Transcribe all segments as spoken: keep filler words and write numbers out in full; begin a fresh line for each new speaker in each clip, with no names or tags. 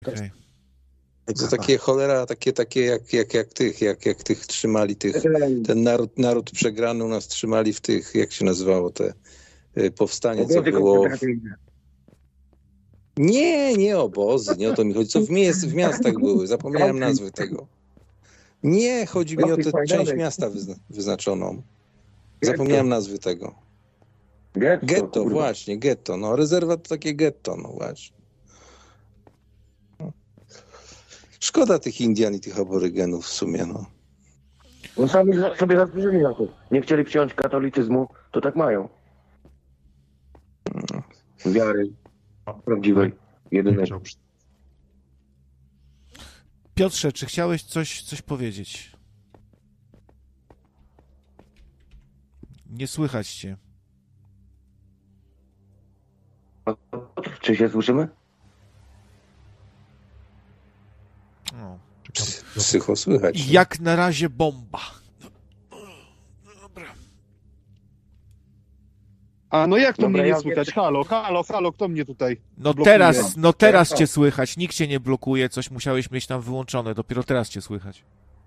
Okay.
To takie cholera, takie, takie jak, jak, jak tych, jak, jak tych trzymali tych, ten naród, naród przegrany u nas trzymali w tych, jak się nazywało te y, powstanie, co było. W... Nie, nie obozy, nie o to mi chodzi. Co w, mies- w miastach były, zapomniałem nazwy tego. Nie, chodzi mi o tę część miasta wyzna- wyznaczoną. Zapomniałem nazwy tego.
Getto,
Getto, właśnie, getto. No, rezerwat to takie getto, no właśnie. Szkoda tych Indian i tych aborygenów w sumie, no.
No sami sobie zasłużyli na to. Nie chcieli przyjąć katolicyzmu, to tak mają. Wiary prawdziwej, jedynej.
Piotrze, czy chciałeś coś, coś powiedzieć? Nie słychać cię.
Czy się słyszymy?
No.
Psycho słychać.
Jak na razie bomba. Dobra.
A no jak to
Dobra,
mnie nie
ja
słychać?
wiem.
Halo, halo, halo, kto mnie tutaj
No
blokuje?
teraz, no teraz cię słychać. Nikt cię nie blokuje, coś musiałeś mieć tam wyłączone. Dopiero teraz cię słychać.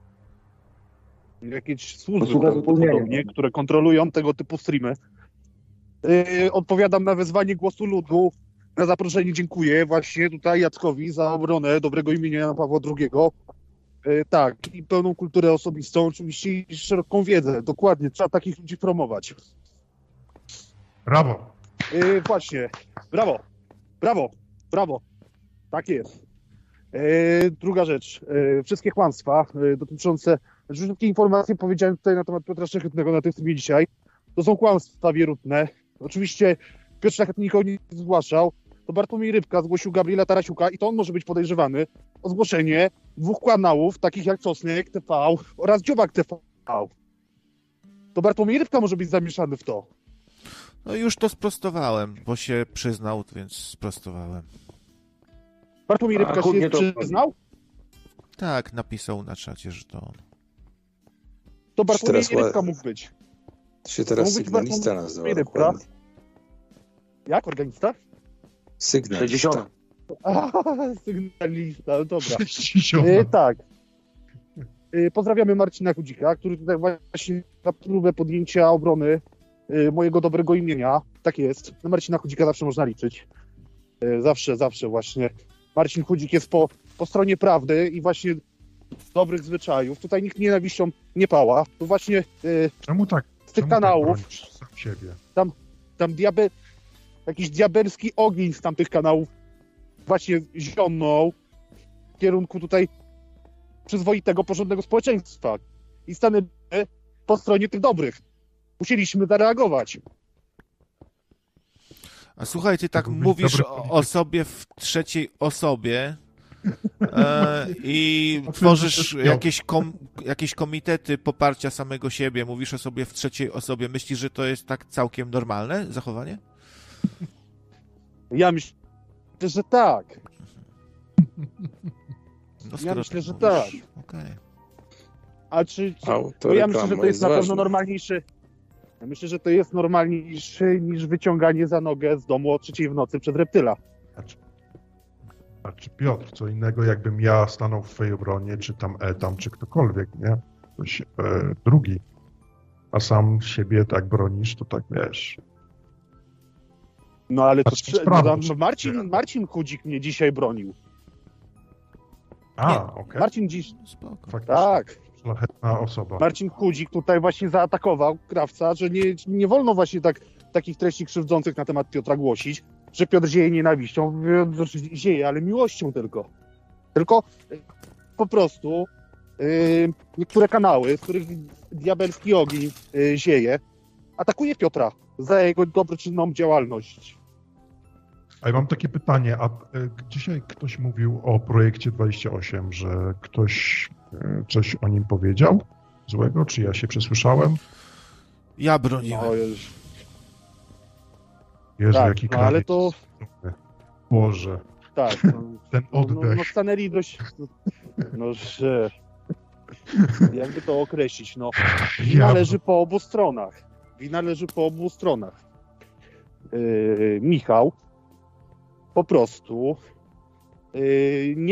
Jakieś służby
Posługa
prawdopodobnie,
zupełnie.
które kontrolują tego typu streamy. Yy, odpowiadam na wezwanie Głosu Ludu. Na zaproszenie dziękuję właśnie tutaj Jackowi za obronę dobrego imienia Jana Pawła drugiego. Yy, tak, i pełną kulturę osobistą, oczywiście i szeroką wiedzę. Dokładnie, trzeba takich ludzi promować.
Brawo.
Yy, właśnie, brawo, brawo, brawo. Tak jest. Yy, druga rzecz. Yy, wszystkie kłamstwa yy, dotyczące... Znaczy, wszystkie informacje powiedziałem tutaj na temat Piotra Szlachetnego na tym streamie dzisiaj. To są kłamstwa wierutne. Oczywiście Piotr Szlachetny nikogo nie zgłaszał. To Bartłomiej Rybka zgłosił Gabriela Tarasiuka i to on może być podejrzewany o zgłoszenie dwóch kanałów, takich jak Sosnek T V oraz Dziobak T V. To Bartłomiej Rybka może być zamieszany w to.
No już to sprostowałem, bo się przyznał, więc sprostowałem.
Bartłomiej Rybka się
chudnie to-
przyznał?
Tak, napisał na czacie, że to on.
To Bartłomiej
teraz
Rybka
ła-
mógł być.
To się teraz
Mógł być
sygnalista
Bartłomiej
nazywa.
Rybka.
Dokładnie.
Jak? Organista?
Sygnalista.
sześćdziesiąt.
A, sygnalista, no dobra.
Sześćdziesiąt.
E, tak. E, pozdrawiamy Marcina Chudzika, który tutaj właśnie na próbę podjęcia obrony e, mojego dobrego imienia. Tak jest. Na Marcina Chudzika zawsze można liczyć. E, zawsze, zawsze właśnie. Marcin Chudzik jest po, po stronie prawdy i właśnie dobrych zwyczajów. Tutaj nikt nienawiścią nie pała. To właśnie e,
Czemu tak?
z tych
czemu
kanałów
Tak bronisz sam siebie?
tam diabe, jakiś diabelski ogień z tamtych kanałów właśnie zionął w kierunku tutaj przyzwoitego, porządnego społeczeństwa. I stanęliśmy po stronie tych dobrych. Musieliśmy zareagować.
A słuchaj, ty tak
To był
mówisz
dobry
o,
polityk.
o sobie w trzeciej osobie e, i tworzysz jakieś, kom, jakieś komitety poparcia samego siebie, mówisz o sobie w trzeciej osobie. Myślisz, że to jest tak całkiem normalne zachowanie?
Ja myślę, że tak.
No,
Ja myślę, że
mówisz,
tak.
okej.
A czy, czy
Autoreklama
bo ja myślę, że to jest na pewno
ważna.
normalniejszy. Ja myślę, że to jest normalniejszy niż wyciąganie za nogę z domu o trzeciej w nocy przed reptyla.
Znaczy, znaczy Piotr, co innego jakbym ja stanął w twojej obronie, czy tam Etam, czy ktokolwiek, nie? Ktoś e, drugi. A sam siebie tak bronisz, to tak wiesz.
No ale to
Znaczy,
trze-
sprawa,
no, Marcin, Marcin Chudzik mnie dzisiaj bronił.
A,
Nie,
okej.
Marcin dziś.
Spoko.
Faktycznie.
Tak.
Szlachetna osoba.
Marcin Chudzik tutaj właśnie zaatakował krawca, że nie, nie wolno właśnie tak, takich treści krzywdzących na temat Piotra głosić, że Piotr zieje nienawiścią, Piotr zieje, ale miłością tylko. Tylko y, po prostu y, niektóre kanały, z których diabelski ogień y, zieje, atakuje Piotra za jego dobroczynną działalność.
A ja mam takie pytanie, a e, dzisiaj ktoś mówił o projekcie dwadzieścia osiem, że ktoś e, coś o nim powiedział złego, czy ja się przesłyszałem?
Ja broniłem.
No, już-
Jezu,
tak,
jaki
no, ale
krawiec.
to
Boże,
tak. No,
ten
no, no,
oddech.
no stanęli dość. No, że. Jakby to określić, no. Wina
Ja-
leży po obu stronach. Wina leży po obu stronach. Yy, Michał po prostu yy, nie